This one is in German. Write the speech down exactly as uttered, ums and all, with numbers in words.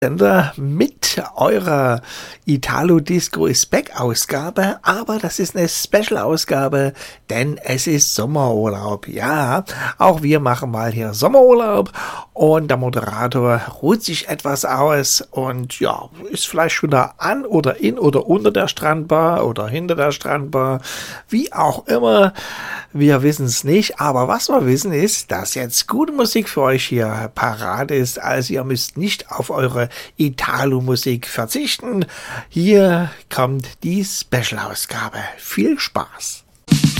Sender mit eurer Italo Disco is Back Ausgabe, aber das ist eine Special-Ausgabe, denn es ist Sommerurlaub. Ja, auch wir machen mal hier Sommerurlaub und der Moderator ruht sich etwas aus und ja, ist vielleicht schon da an oder in oder unter der Strandbar oder hinter der Strandbar, wie auch immer. Wir wissen es nicht, aber was wir wissen ist, dass jetzt gute Musik für euch hier parat ist. Also ihr müsst nicht auf eure Italo-Musik verzichten. Hier kommt die Special-Ausgabe. Viel Spaß!